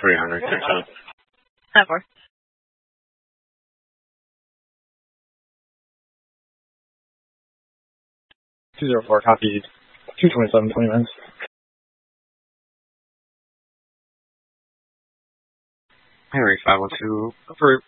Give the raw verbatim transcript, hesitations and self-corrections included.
three hundred. That works. two zero four, copy. two twenty-seven, twenty minutes. Harry five one two, approved.